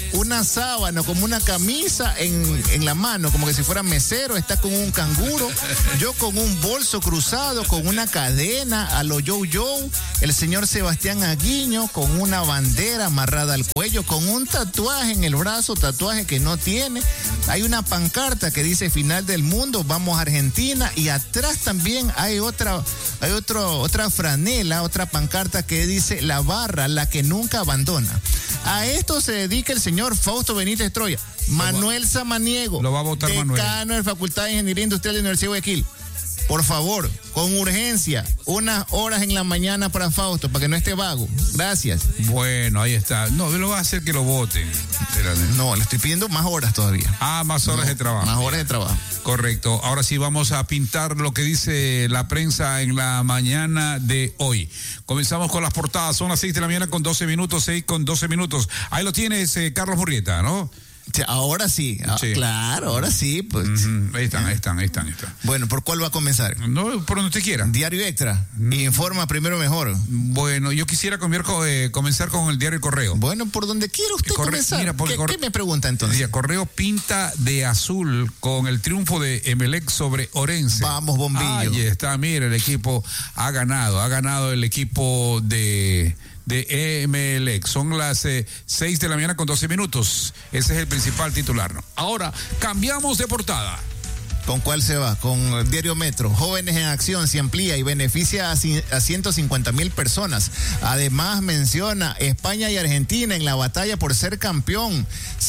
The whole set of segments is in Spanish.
una sábana, como una camisa en la mano, como que si fuera mesero, está con un canguro, yo con un bolso cruzado, con una cadena a lo yo, el señor Sebastián Aguiño con una bandera amarrada al cuello, con un tatuaje en el brazo, tatuaje que no tiene. Hay una pancarta que dice final del mundo, vamos a Argentina, y atrás también hay otra franela, otra pancarta que dice la barra, la que nunca abandona. A esto se dedica el señor Fausto Benítez Troya. Manuel Samaniego, lo va a votar decano de Facultad de Ingeniería Industrial de la Universidad de Guayaquil. Por favor, con urgencia, unas horas en la mañana para Fausto, para que no esté vago. Gracias. Bueno, ahí está. No, lo va a hacer que lo voten. No, le estoy pidiendo más horas todavía. Más horas de trabajo. Más horas de trabajo. Correcto. Ahora sí vamos a pintar lo que dice la prensa en la mañana de hoy. Comenzamos con las portadas. Son las 6 de la mañana con 12 minutos, 6 con 12 minutos. Ahí lo tienes, Carlos Murrieta, ¿no? Ahora sí. Sí. Claro, ahora sí. Pues. Ahí están. Bueno, ¿por cuál va a comenzar? No, por donde usted quiera. Diario Extra. Informa primero mejor. Bueno, yo quisiera comenzar con el Diario El Correo. Bueno, por donde quiera usted comenzar. Mira, ¿Qué me pregunta entonces? El Correo pinta de azul con el triunfo de Emelec sobre Orense. Vamos, bombillo. Ahí está, mira, el equipo ha ganado el equipo de Emelec. Son las 6 de la mañana con 12 minutos. Ese es el principal titular, ¿no? Ahora, cambiamos de portada. ¿Con cuál se va? Con el Diario Metro. Jóvenes en Acción se amplía y beneficia a 150,000 personas. Además menciona España y Argentina en la batalla por ser campeón.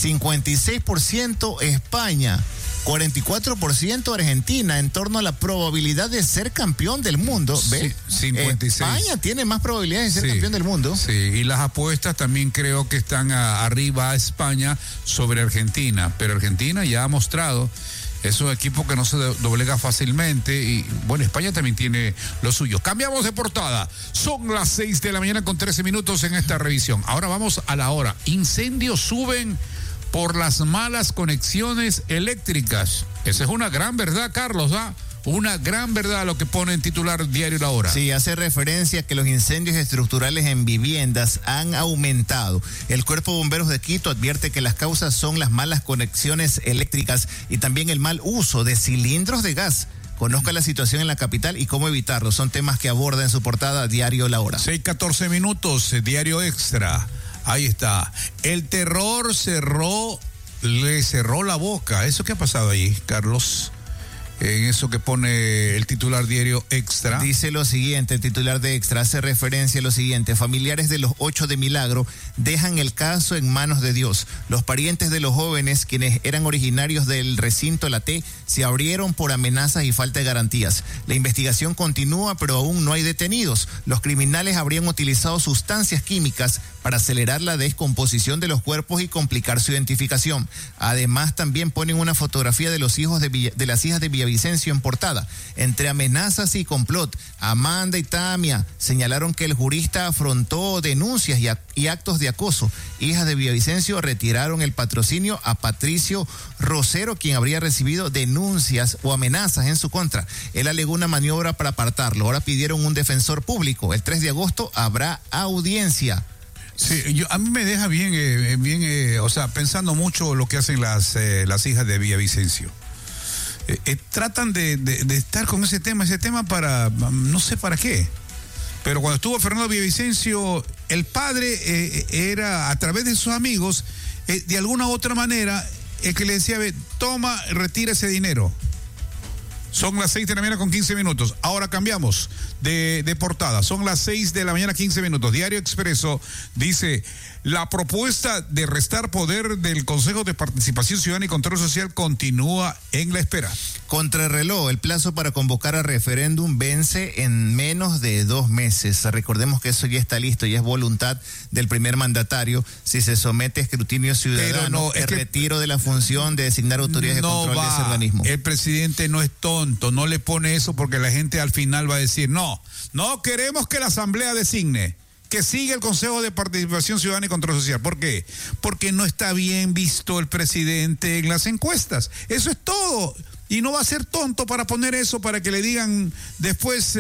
56% España, 44% Argentina en torno a la probabilidad de ser campeón del mundo. ¿Ves? Sí, 56. España tiene más probabilidades de ser campeón del mundo. Sí, y las apuestas también creo que están arriba a España sobre Argentina, pero Argentina ya ha mostrado, es un equipo que no se doblega fácilmente y bueno, España también tiene lo suyo. Cambiamos de portada. Son las 6 de la mañana con 13 minutos en esta revisión. Ahora vamos a la hora. Incendios suben por las malas conexiones eléctricas. Esa es una gran verdad, Carlos, ¿ah? Una gran verdad lo que pone en titular Diario La Hora. Sí, hace referencia a que los incendios estructurales en viviendas han aumentado. El Cuerpo de Bomberos de Quito advierte que las causas son las malas conexiones eléctricas y también el mal uso de cilindros de gas. Conozca la situación en la capital y cómo evitarlo. Son temas que aborda en su portada Diario La Hora. 6:14 minutos, Diario Extra. Ahí está. El terror le cerró la boca. ¿Eso qué ha pasado ahí, Carlos? En eso que pone el titular Diario Extra. Dice lo siguiente, el titular de Extra hace referencia a lo siguiente: familiares de los 8 de Milagro dejan el caso en manos de Dios. Los parientes de los jóvenes, quienes eran originarios del recinto La T, se abrieron por amenazas y falta de garantías. La investigación continúa, pero aún no hay detenidos. Los criminales habrían utilizado sustancias químicas para acelerar la descomposición de los cuerpos y complicar su identificación. Además, también ponen una fotografía de los hijos de las hijas de Villavicencio en portada. Entre amenazas y complot, Amanda y Tamia señalaron que el jurista afrontó denuncias y actos de acoso. Hijas de Villavicencio retiraron el patrocinio a Patricio Rosero, quien habría recibido denuncias o amenazas en su contra. Él alegó una maniobra para apartarlo. Ahora pidieron un defensor público. El 3 de agosto habrá audiencia. Sí, a mí me deja bien, o sea, pensando mucho lo que hacen las hijas de Villavicencio. Tratan de estar con ese tema para, no sé para qué. Pero cuando estuvo Fernando Villavicencio, el padre era, a través de sus amigos, de alguna u otra manera, el que le decía, toma, retira ese dinero. Son las 6 de la mañana con 15 minutos. Ahora cambiamos de portada. Son las 6 de la mañana 15 minutos. Diario Expreso dice: la propuesta de restar poder del Consejo de Participación Ciudadana y Control Social continúa en la espera. Contrarreloj, el plazo para convocar a referéndum vence en menos de 2 meses. Recordemos que eso ya está listo, ya es voluntad del primer mandatario. Si se somete a escrutinio ciudadano, el retiro de la función de designar autoridades de control de ese organismo. El presidente no es tonto, no le pone eso porque la gente al final va a decir, no queremos que la Asamblea designe, que siga el Consejo de Participación Ciudadana y Control Social. ¿Por qué? Porque no está bien visto el presidente en las encuestas. Eso es todo. Y no va a ser tonto para poner eso para que le digan después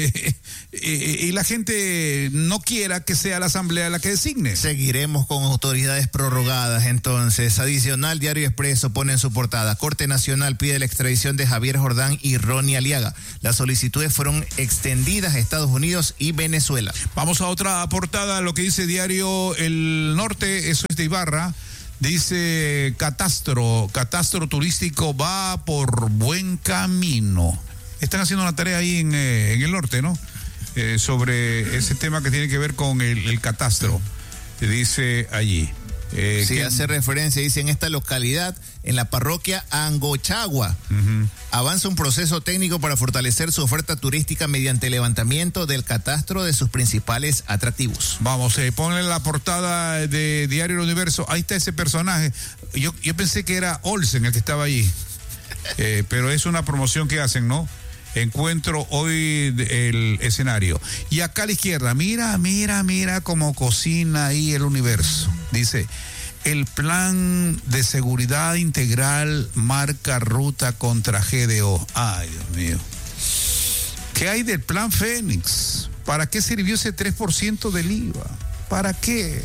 y la gente no quiera que sea la Asamblea la que designe. Seguiremos con autoridades prorrogadas. Entonces, adicional, Diario Expreso pone en su portada: Corte Nacional pide la extradición de Javier Jordán y Ronnie Aliaga. Las solicitudes fueron extendidas a Estados Unidos y Venezuela. Vamos a otra portada, lo que dice Diario El Norte, eso es de Ibarra. Dice catastro turístico va por buen camino. Están haciendo una tarea ahí en el norte, ¿no? Sobre ese tema que tiene que ver con el catastro. Dice allí. Sí, hace referencia, dice: en esta localidad, en la parroquia Angochagua, avanza un proceso técnico para fortalecer su oferta turística mediante el levantamiento del catastro de sus principales atractivos. Vamos, ponle la portada de Diario El Universo. Ahí está ese personaje. Yo pensé que era Olsen el que estaba allí, pero es una promoción que hacen, ¿no? Encuentro hoy el escenario. Y acá a la izquierda, mira cómo cocina ahí El Universo. Dice: el plan de seguridad integral marca ruta contra GDO. Ay, Dios mío. ¿Qué hay del plan Fénix? ¿Para qué sirvió ese 3% del IVA? ¿Para qué?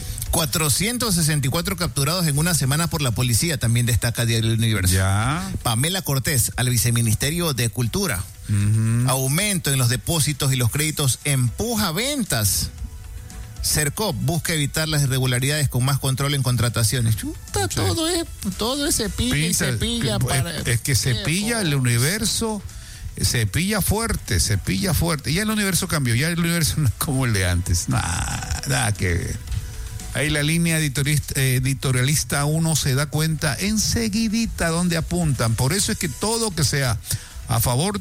464 capturados en una semana por la policía, también destaca Diario El Universo. Ya. Pamela Cortés al Viceministerio de Cultura. Aumento en los depósitos y los créditos empuja ventas. Cercop busca evitar las irregularidades con más control en contrataciones. Chuta, sí. todo es cepilla y cepilla. Es que cepilla El Universo, cepilla fuerte. Ya El Universo cambió, ya El Universo no es como el de antes. Nada que ver. Ahí la línea editorialista uno se da cuenta enseguidita dónde apuntan. Por eso es que todo que sea a favor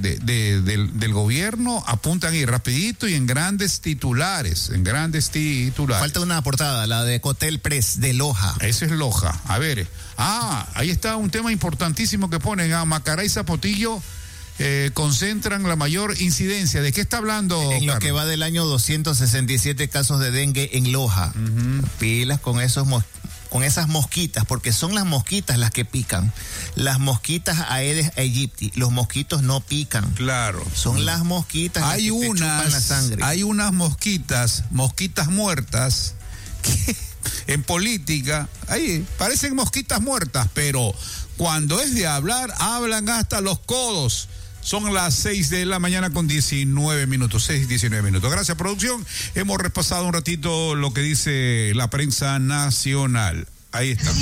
del gobierno apuntan ahí rapidito y en grandes titulares. Falta una portada, la de Cotel Press de Loja. Ese es Loja. A ver, ahí está un tema importantísimo que ponen: Macará y Zapotillo concentran la mayor incidencia. ¿De qué está hablando, En Carlos? lo que va del año, 267 casos de dengue en Loja. Pilas con esas mosquitas, porque son las mosquitas las que pican. Las mosquitas Aedes aegypti, los mosquitos no pican. Claro. Son las mosquitas las que te chupan la sangre. Hay unas mosquitas muertas, que en política, ahí parecen mosquitas muertas, pero cuando es de hablar, hablan hasta los codos. Son las 6 de la mañana con 19 minutos, 6:19 minutos. Gracias, producción. Hemos repasado un ratito lo que dice la prensa nacional. Ahí está.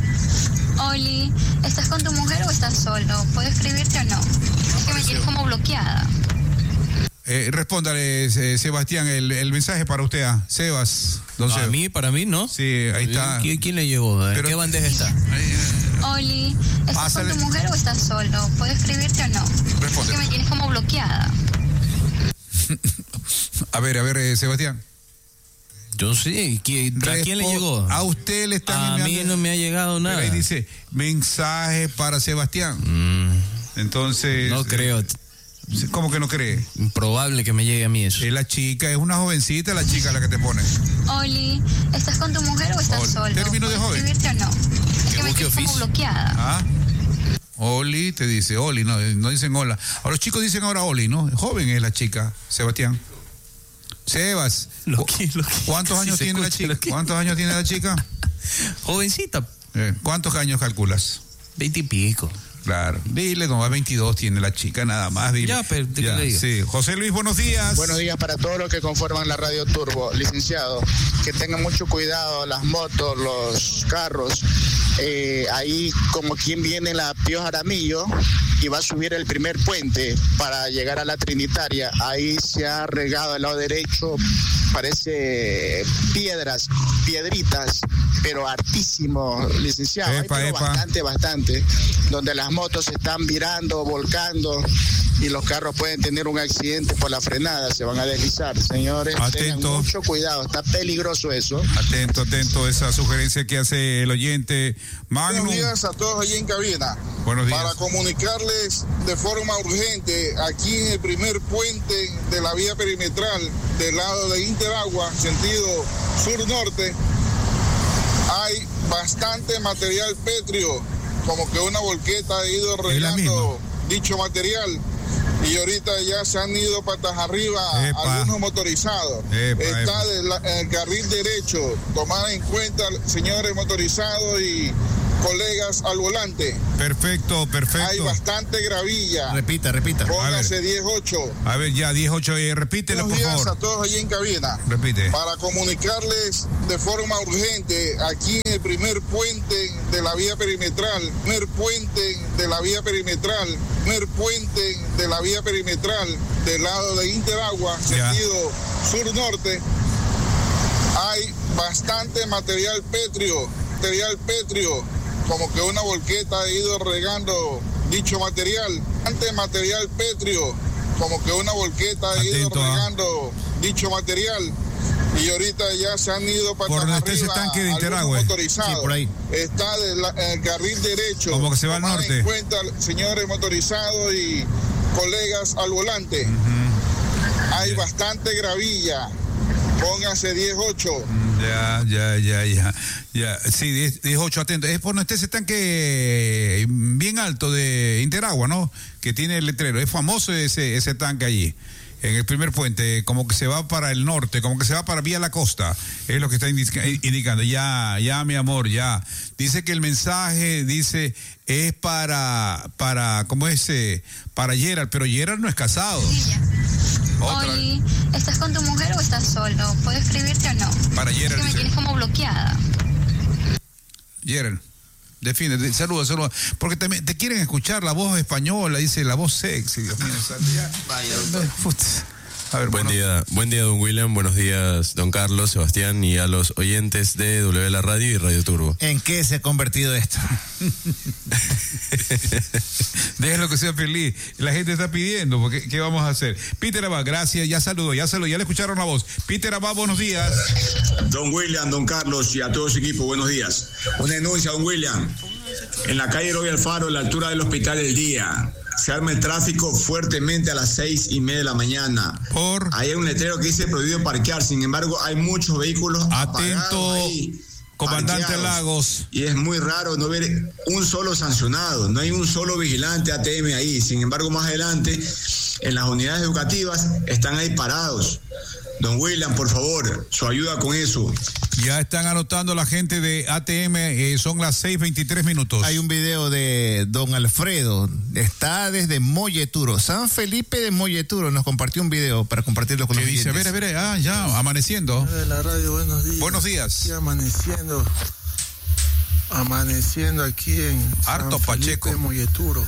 Oli, ¿estás con tu mujer o estás solo? ¿Puedo escribirte o no? Es que me tienes como bloqueada. Respóndale, Sebastián, el mensaje para usted, Sebas. Para mí, ¿no? Sí, ahí está. ¿Quién le llegó? ¿Qué bandeja está? Oli, ¿estás con tu mujer o estás solo? ¿Puedo escribirte o no? Responde. Es que me tienes como bloqueada. A ver, Sebastián. Yo sí. ¿A quién le llegó? A usted le están enviando. A mí no me ha llegado nada. Pero ahí dice, mensaje para Sebastián. Entonces... No creo. ¿Cómo que no cree? Improbable que me llegue a mí eso. Es la chica, es una jovencita la chica la que te pone. Oli, ¿estás con tu mujer o estás solo? Término de joven. ¿Puedo escribirte o no? Es que me tienes como bloqueada. Oli te dice, Oli, no dicen hola. A los chicos dicen ahora Oli, ¿no? Joven es la chica, Sebastián. Sebas, ¿cuántos años tiene la chica? ¿Cuántos años tiene la chica? Jovencita. ¿Cuántos años calculas? 20 y pico. Claro, dile, nomás 22 tiene la chica, nada más. Dile. Ya, pero ¿qué le digo? Sí. José Luis, buenos días. Buenos días para todos los que conforman la Radio Turbo. Licenciado, que tengan mucho cuidado las motos, los carros. Ahí como quien viene la Pío Jaramillo y va a subir el primer puente para llegar a la Trinitaria. Ahí se ha regado al lado derecho, parece piedritas, pero hartísimo, licenciado. Bastante, donde las motos se están virando, volcando y los carros pueden tener un accidente por la frenada, se van a deslizar. Señores, tengan mucho cuidado, está peligroso eso. Atento a esa sugerencia que hace el oyente Magnum. Buenos días a todos allí en cabina. Buenos días. Para comunicarles de forma urgente, aquí en el primer puente de la vía perimetral del lado de Interagua, sentido sur-norte, hay bastante material pétreo como que una volqueta ha ido regando dicho material. Y ahorita ya se han ido patas arriba algunos motorizados. Está en el carril derecho. Tomar en cuenta, señores motorizados y colegas al volante. Perfecto. Hay bastante gravilla. Repita. Póngase 10-8. A ver, ya, 10-8, repítelo, por favor. A todos allí en cabina. Repite. Para comunicarles de forma urgente, aquí en el primer puente de la vía perimetral, del lado de Interagua, sentido sur-norte, hay bastante material pétreo, como que una volqueta ha ido regando dicho material. Y ahorita ya se han ido patas por arriba ese tanque de Interagua. Motorizados. Sí, por ahí. Está en el carril derecho. Como que se va al norte. En cuenta, señores motorizados y colegas al volante. Hay bastante gravilla. Póngase 10-8. Ya. Sí, 10-8, atento. Es por ese tanque bien alto de Interagua, ¿no? Que tiene el letrero. Es famoso ese tanque allí. En el primer puente, como que se va para el norte, como que se va para vía la costa, es lo que está indicando. Ya, mi amor, ya. Dice que el mensaje, es para Gerald, pero Gerald no es casado. Oli, ¿estás con tu mujer o estás solo? ¿Puedo escribirte o no? Para Gerald. Es que me tienes como bloqueada. Gerald. Defiende, saluda, porque también te quieren escuchar la voz española, dice la voz sexy, Dios mío. A ver, buen día, don William, buenos días, don Carlos, Sebastián, y a los oyentes de W La Radio y Radio Turbo. ¿En qué se ha convertido esto? Déjenlo que sea feliz, la gente está pidiendo, porque ¿qué vamos a hacer? Peter Abad, gracias, ya saludó, ya le escucharon la voz. Peter Abad, buenos días. Don William, don Carlos y a todo su equipo, buenos días. Una denuncia, don William. En la calle Roy Alfaro, a la altura del Hospital del Día, se arma el tráfico fuertemente a las 6:30 de la mañana. Ahí hay un letrero que dice prohibido parquear, sin embargo hay muchos vehículos apagados ahí, comandante Lagos. Y es muy raro no ver un solo sancionado, no hay un solo vigilante ATM ahí. Sin embargo, más adelante, en las unidades educativas, están ahí parados. Don William, por favor, su ayuda con eso. Ya están anotando la gente de ATM, son las 6:23. Hay un video de don Alfredo, está desde Molleturo, San Felipe de Molleturo, nos compartió un video para compartirlo con los oyentes. ¿Qué dice? A ver, ya, amaneciendo. De la radio, buenos días. Buenos días. Aquí amaneciendo aquí en Harto San Pacheco. Felipe de Molleturo.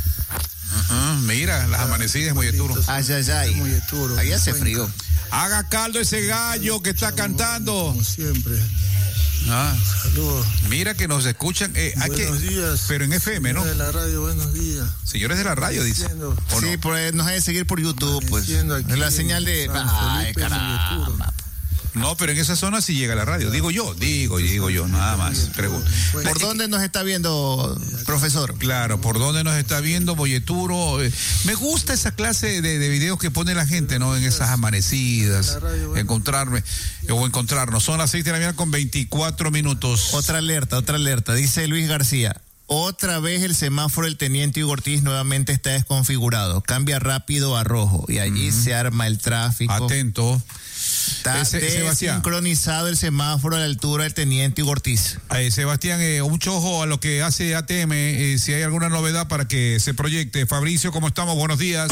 Mira, las amanecidas de Molleturo. Ay. Allá hace frío. Haga caldo ese gallo que está cantando. Como siempre. Saludos. Mira que nos escuchan. Buenos días. Pero en FM, ¿no? De la radio, buenos días. Señores de la radio, dice. Sí, pues nos hay de seguir por YouTube, pues. Es la señal de. Ay, caramba. No, pero en esa zona sí llega la radio. Digo yo, nada más. ¿Por dónde nos está viendo, profesor? Claro, ¿por dónde nos está viendo Molleturo? Me gusta esa clase de videos que pone la gente, ¿no? En esas amanecidas. Encontrarnos. Son las 6 de la mañana con 24 minutos. Otra alerta. Dice Luis García. Otra vez el semáforo del Teniente Hugo Ortiz nuevamente está desconfigurado. Cambia rápido a rojo y allí se arma el tráfico. Atento. Está desincronizado el semáforo a la altura del Teniente Hugo Ortiz. Sebastián, mucho ojo a lo que hace ATM, si hay alguna novedad para que se proyecte. Fabricio, ¿cómo estamos? Buenos días.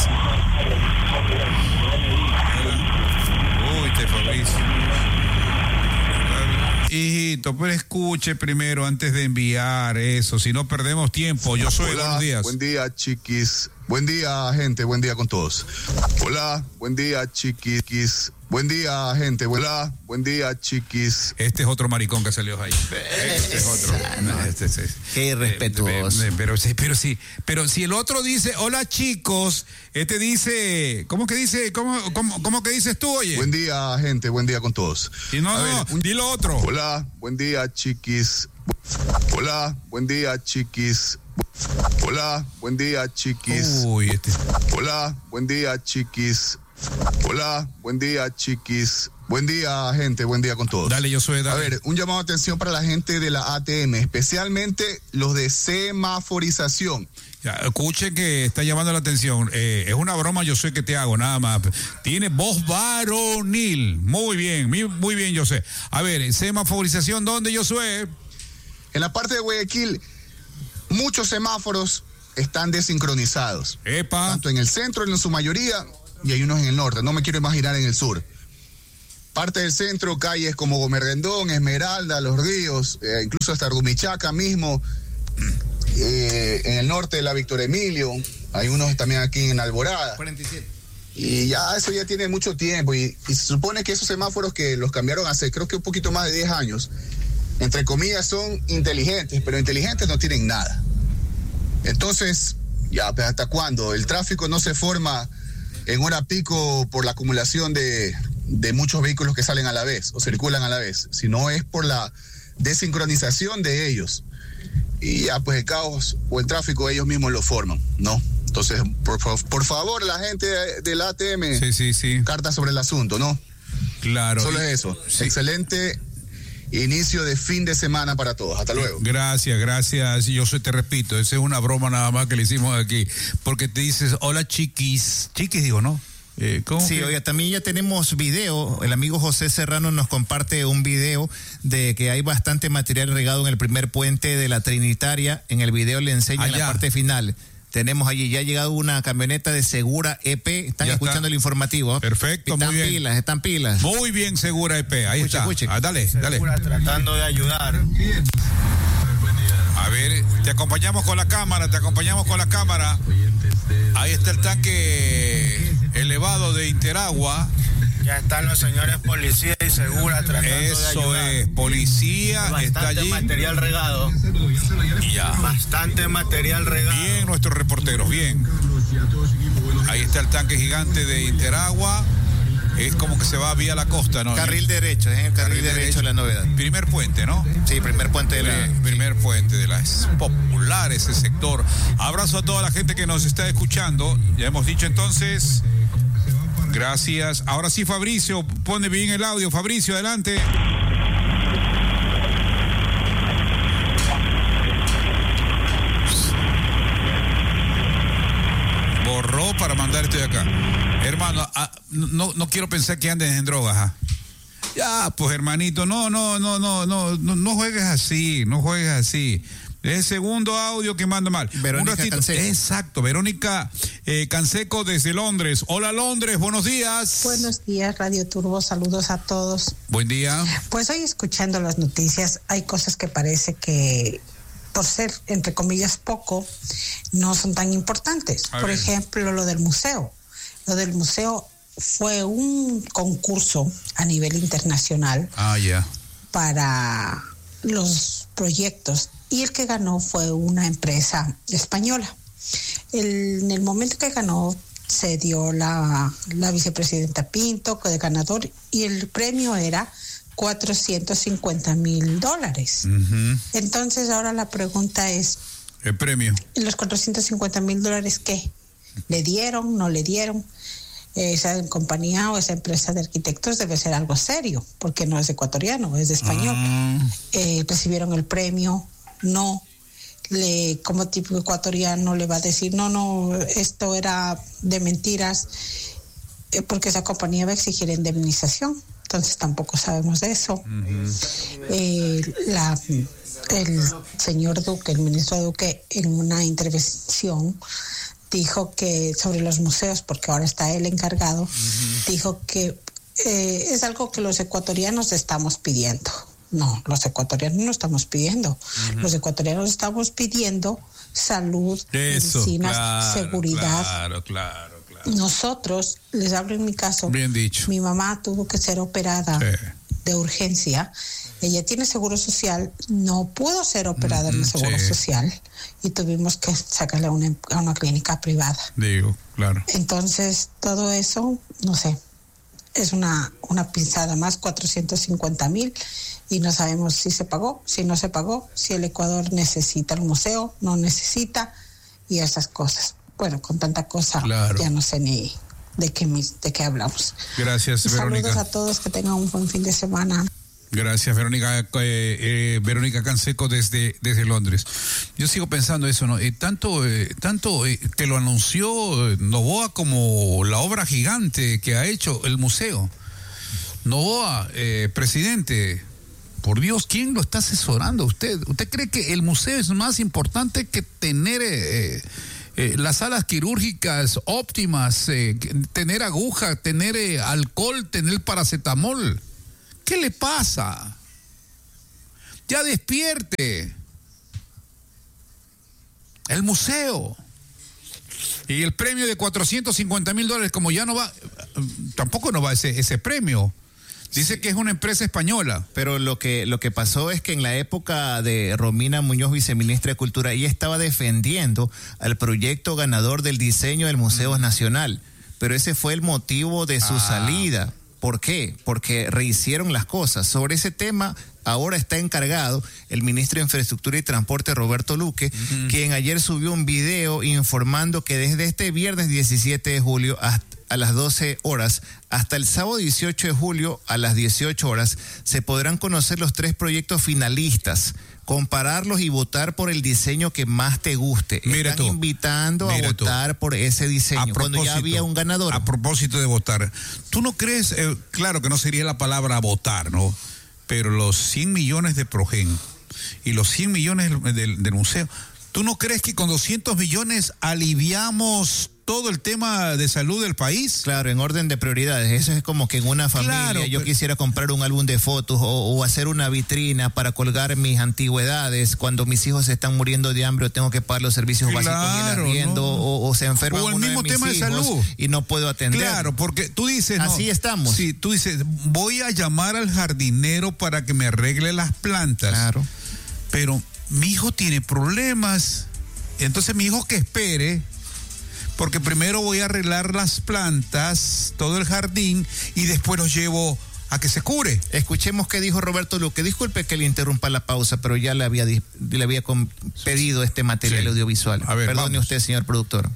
Fabricio. Hijito, pero escuche primero antes de enviar eso, si no perdemos tiempo. Yo soy. Hola, buenos días. Buen día, chiquis. Buen día, gente. Buen día con todos. Hola, buen día, chiquis. Buen día, gente. Hola, buen día, chiquis. Este es otro maricón que salió ahí. Este es otro. Qué irrespetuoso. Pero si el otro dice, hola, chicos, este dice, ¿cómo que dice? ¿Cómo que dices tú, oye? Buen día, gente. Buen día con todos. Y dilo otro. Hola, buen día, chiquis. Hola, buen día, chiquis. Hola, buen día, chiquis. Hola, buen día, chiquis. Hola, buen día, chiquis. Buen día, gente. Buen día con todos. Dale, Josué, dale. A ver, un llamado de atención para la gente de la ATM, especialmente los de semaforización. Ya, escuchen que está llamando la atención. Es una broma, Josué, que te hago, nada más. Tiene voz varonil. Muy bien, Josué. A ver, semaforización, ¿dónde, Josué? En la parte de Guayaquil, muchos semáforos están desincronizados. Epa. Tanto en el centro, en su mayoría, y hay unos en el norte. No me quiero imaginar en el sur. Parte del centro, calles como Gómez Rendón, Esmeralda, Los Ríos, incluso hasta Rumichaca mismo. En el norte de la Víctor Emilio, hay unos también aquí en Alborada. 47. Y ya eso ya tiene mucho tiempo. Y se supone que esos semáforos que los cambiaron hace, creo que un poquito más de 10 años, entre comillas, son inteligentes, pero inteligentes no tienen nada. Entonces, ya, pues, ¿hasta cuándo? El tráfico no se forma en hora pico por la acumulación de muchos vehículos que salen a la vez o circulan a la vez, sino es por la desincronización de ellos. Y ya, pues el caos o el tráfico ellos mismos lo forman, ¿no? Entonces, por favor, la gente de la ATM, sí. Carta sobre el asunto, ¿no? Claro. Solo es eso. Sí. Excelente inicio de fin de semana para todos. Hasta luego. Gracias. Yo te repito, esa es una broma nada más que le hicimos aquí. Porque te dices, hola chiquis. Chiquis digo, ¿no? ¿Cómo sí, oiga, también ya tenemos video. El amigo José Serrano nos comparte un video de que hay bastante material regado en el primer puente de la Trinitaria. En el video le enseña en la parte final. Tenemos allí, ya ha llegado una camioneta de Segura EP. Están ya escuchando el informativo, ¿eh? Perfecto, muy bien. Están pilas. Muy bien, Segura EP. Ahí está. Dale. Segura tratando de ayudar. A ver, te acompañamos con la cámara. Ahí está el tanque elevado de Interagua. Ya están los señores policías y Segura tratando de ayudar. Eso es, policía está allí. Bastante material regado. Ya. Bastante material regado. Bien, nuestros reporteros, bien. Ahí está el tanque gigante de Interagua. Es como que se va vía la costa, ¿no? Carril derecho, el carril derecho la novedad. Primer puente, ¿no? Sí, primer puente de la... Primer puente de la... Es popular ese sector. Abrazo a toda la gente que nos está escuchando. Ya hemos dicho entonces... Gracias. Ahora sí, Fabricio, pone bien el audio. Fabricio, adelante. Borró para mandarte de acá. Hermano, no quiero pensar que andes en drogas. ¿Ah? Ya, pues hermanito, no juegues así, Es el segundo audio que manda mal. Verónica Canseco. Exacto, Verónica Canseco desde Londres. Hola Londres, buenos días. Buenos días, Radio Turbo, saludos a todos. Buen día. Pues hoy escuchando las noticias, hay cosas que parece que, por ser, entre comillas, poco, no son tan importantes. Por ejemplo, lo del museo. Lo del museo fue un concurso a nivel internacional para los proyectos. Y el que ganó fue una empresa española. En el momento que ganó, se dio la vicepresidenta Pinto de ganador y el premio era $450,000. Uh-huh. Entonces ahora la pregunta es... ¿El premio? ¿Los $450,000 qué? ¿Le dieron? ¿No le dieron? Esa compañía o esa empresa de arquitectos debe ser algo serio, porque no es ecuatoriano, es de español. Recibieron el premio, no. Como tipo ecuatoriano le va a decir, no, esto era de mentiras, porque esa compañía va a exigir indemnización. Entonces tampoco sabemos de eso. Uh-huh. El señor Duque, el ministro Duque, en una intervención dijo que sobre los museos, porque ahora está él encargado, dijo que es algo que los ecuatorianos estamos pidiendo. No, los ecuatorianos no estamos pidiendo. Los ecuatorianos estamos pidiendo salud, medicinas, seguridad. Claro. Nosotros, les hablo en mi caso, bien dicho. Mi mamá tuvo que ser operada de urgencia. Ella tiene seguro social, no pudo ser operada en el seguro social y tuvimos que sacarla a una clínica privada. Digo, claro. Entonces, todo eso, no sé, es una pinzada más, 450,000, y no sabemos si se pagó, si no se pagó, si el Ecuador necesita el museo, no necesita, y esas cosas. Bueno, con tanta cosa ya no sé ni de qué hablamos. Gracias, Verónica. Saludos a todos, que tengan un buen fin de semana. Gracias, Verónica. Verónica Canseco desde Londres. Yo sigo pensando eso, ¿no? Tanto que lo anunció Novoa como la obra gigante que ha hecho el museo. Novoa, presidente, por Dios, ¿quién lo está asesorando? ¿Usted cree que el museo es más importante que tener las salas quirúrgicas óptimas, tener aguja, tener alcohol, tener paracetamol? ¿Qué le pasa? Ya despierte. El museo. Y el premio de $450,000, como ya no va, tampoco no va ese premio. Dice que es una empresa española. Pero lo que pasó es que en la época de Romina Muñoz, viceministra de Cultura, ella estaba defendiendo al proyecto ganador del diseño del Museo Nacional. Pero ese fue el motivo de su salida. ¿Por qué? Porque rehicieron las cosas. Sobre ese tema ahora está encargado el ministro de Infraestructura y Transporte, Roberto Luque, quien ayer subió un video informando que desde este viernes 17 de julio a las 12 horas hasta el sábado 18 de julio a las 18 horas se podrán conocer los 3 proyectos finalistas, compararlos y votar por el diseño que más te guste. Están invitando a votar por ese diseño cuando ya había un ganador. A propósito de votar, ¿tú no crees, claro que no sería la palabra votar, ¿no? Pero los 100 millones de Progen y los 100 millones del museo, ¿tú no crees que con 200 millones aliviamos todo el tema de salud del país? Claro, en orden de prioridades. Eso es como que en una familia yo quisiera comprar un álbum de fotos o hacer una vitrina para colgar mis antigüedades cuando mis hijos se están muriendo de hambre o tengo que pagar los servicios básicos y el arriendo, o se enferma o el uno mismo de mis tema hijos de salud y no puedo atender. Claro, porque tú dices... Así estamos. Sí, tú dices, voy a llamar al jardinero para que me arregle las plantas. Claro. Pero mi hijo tiene problemas. Entonces mi hijo que espere, porque primero voy a arreglar las plantas, todo el jardín, y después los llevo a que se cure. Escuchemos qué dijo Roberto Luque. Disculpe que le interrumpa la pausa, pero ya le había pedido este material audiovisual. A ver, perdone vamos. usted, señor productor.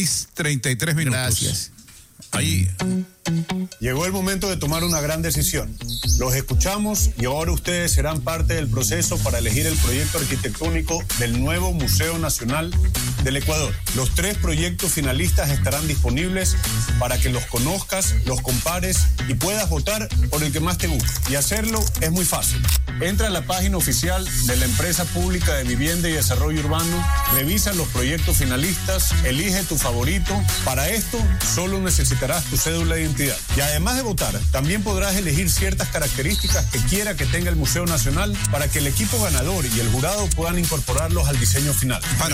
6:33 minutos. Gracias. Ahí. Llegó el momento de tomar una gran decisión. Los escuchamos y ahora ustedes serán parte del proceso para elegir el proyecto arquitectónico del nuevo Museo Nacional del Ecuador. Los 3 proyectos finalistas estarán disponibles para que los conozcas, los compares y puedas votar por el que más te guste. Y hacerlo es muy fácil. Entra a la página oficial de la Empresa Pública de Vivienda y Desarrollo Urbano, revisa los proyectos finalistas, elige tu favorito. Para esto, solo necesitarás tu cédula de identidad. Y además de votar, también podrás elegir ciertas características que quiera que tenga el Museo Nacional para que el equipo ganador y el jurado puedan incorporarlos al diseño final. Para.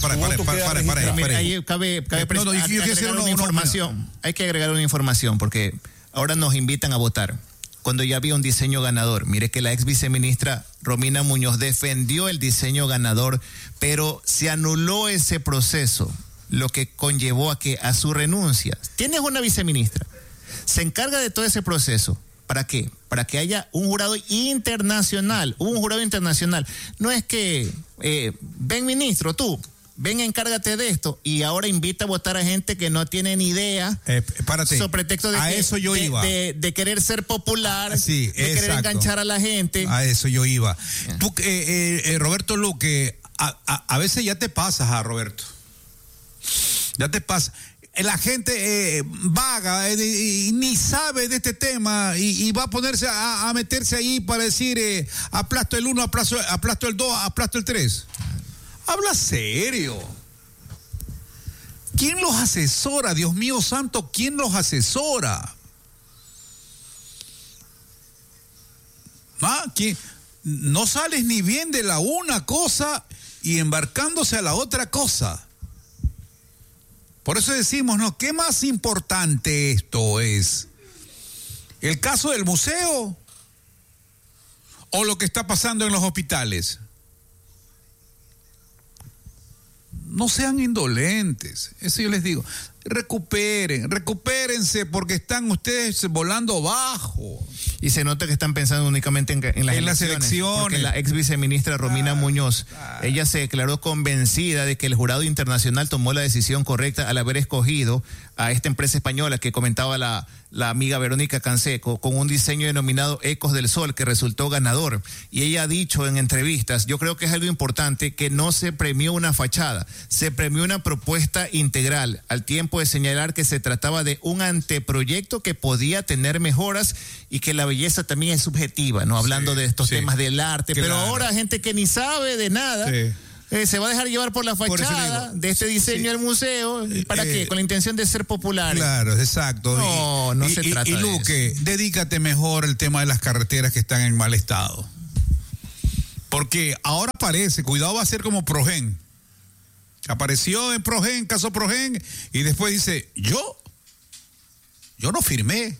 Ahí cabe agregar una información. Hay que agregar una información porque ahora nos invitan a votar cuando ya había un diseño ganador. Mire que la ex viceministra Romina Muñoz defendió el diseño ganador, pero se anuló ese proceso, lo que conllevó a su renuncia. Tienes una viceministra, se encarga de todo ese proceso. ¿Para qué? Para que haya un jurado internacional. Un jurado internacional. No es que, ven ministro, tú, ven, encárgate de esto, y ahora invita a votar a gente que no tiene ni idea. Sobre pretexto de, de querer ser popular, de querer enganchar a la gente. A eso yo iba. Tú, Roberto Luque, a veces ya te pasas, Roberto. Ya te pasa. La gente vaga y ni sabe de este tema y va a ponerse a meterse ahí para decir aplasto el 1, aplasto el 2, aplasto el 3. Habla serio. ¿Quién los asesora? Dios mío santo, ¿quién los asesora? ¿Quién? No sales ni bien de la una cosa y embarcándose a la otra cosa. Por eso decimos, ¿no? ¿Qué más importante esto es? ¿El caso del museo o lo que está pasando en los hospitales? No sean indolentes, eso yo les digo. recupérense porque están ustedes volando bajo. Y se nota que están pensando únicamente en las elecciones. Porque la ex viceministra Romina Muñoz, ella se declaró convencida de que el jurado internacional tomó la decisión correcta al haber escogido a esta empresa española que comentaba la amiga Verónica Canseco, con un diseño denominado Ecos del Sol, que resultó ganador. Y ella ha dicho en entrevistas, yo creo que es algo importante, que no se premió una fachada, se premió una propuesta integral, al tiempo de señalar que se trataba de un anteproyecto que podía tener mejoras y que la belleza también es subjetiva, ¿no? Hablando de estos temas del arte, claro. Pero ahora gente que ni sabe de nada... se va a dejar llevar por la fachada de este diseño del museo. ¿Para qué? Con la intención de ser popular. Claro, exacto. No se trata de eso. Y Luque, dedícate mejor al tema de las carreteras que están en mal estado. Porque ahora parece, cuidado, va a ser como Progen. Apareció en Progen, caso Progen, y después dice, yo no firmé.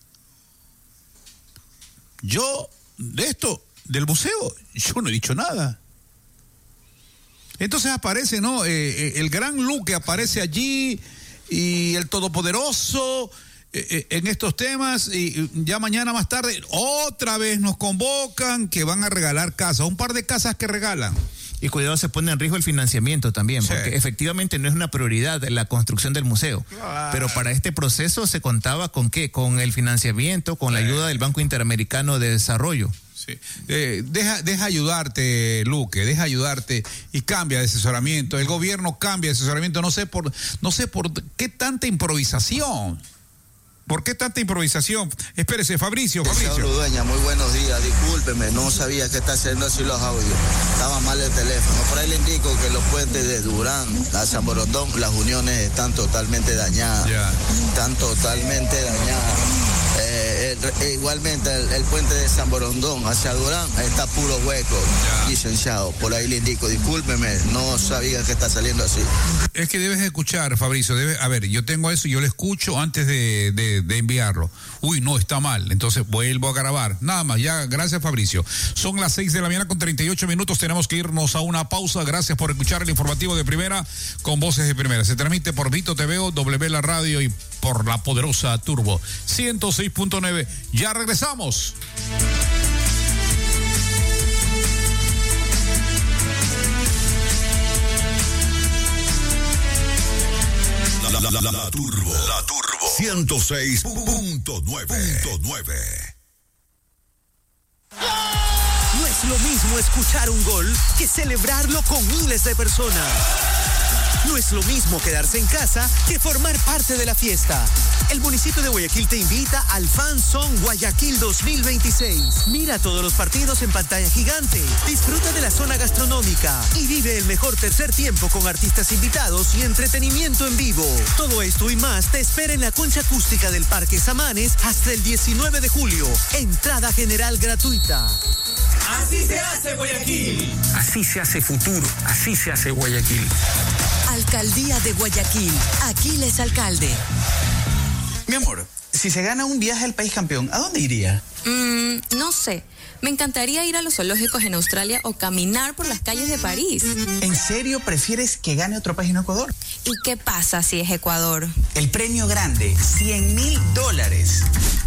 Yo, de esto, del museo, yo no he dicho nada. Entonces aparece, ¿no? El gran Luque aparece allí y el todopoderoso en estos temas, y ya mañana más tarde otra vez nos convocan que van a regalar casas, un par de casas que regalan. Y cuidado, se pone en riesgo el financiamiento también, porque efectivamente no es una prioridad la construcción del museo. Claro. Pero para este proceso se contaba con ¿qué? Con el financiamiento, con la ayuda del Banco Interamericano de Desarrollo. Sí. Deja ayudarte, Luque, deja ayudarte y cambia de asesoramiento. El gobierno cambia de asesoramiento, no sé por qué tanta improvisación. ¿Por qué tanta improvisación? Espérese, Fabricio. Dueña, muy buenos días, discúlpeme, no sabía que está haciendo así los audios, estaba mal el teléfono. Por ahí le indico que los puentes de Durán a San Borondón, las uniones están totalmente dañadas, están totalmente dañadas. Igualmente el puente de San Borondón hacia Durán está puro hueco, licenciado. Por ahí le indico, discúlpeme, no sabía que está saliendo así. Es que debes escuchar, Fabricio, a ver, yo tengo eso, yo lo escucho antes de enviarlo. Uy, no, está mal, entonces vuelvo a grabar. Nada más, ya, gracias, Fabricio. Son las 6 de la mañana con 38 minutos, tenemos que irnos a una pausa. Gracias por escuchar el informativo de Primera con Voces de Primera. Se transmite por Vito TV, W La Radio y por la poderosa Turbo 106.9. Ya regresamos. La Turbo 106.9. No es lo mismo escuchar un gol que celebrarlo con miles de personas. No es lo mismo quedarse en casa que formar parte de la fiesta. El municipio de Guayaquil te invita al Fan Zone Guayaquil 2026. Mira todos los partidos en pantalla gigante. Disfruta de la zona gastronómica y vive el mejor tercer tiempo con artistas invitados y entretenimiento en vivo. Todo esto y más te espera en la concha acústica del Parque Samanes hasta el 19 de julio. Entrada general gratuita. Así se hace Guayaquil. Así se hace futuro. Así se hace Guayaquil. Alcaldía de Guayaquil. Aquiles Alcalde. Mi amor, si se gana un viaje al país campeón, ¿a dónde iría? No sé. Me encantaría ir a los zoológicos en Australia o caminar por las calles de París. ¿En serio prefieres que gane otro país en Ecuador? ¿Y qué pasa si es Ecuador? El premio grande, $100,000.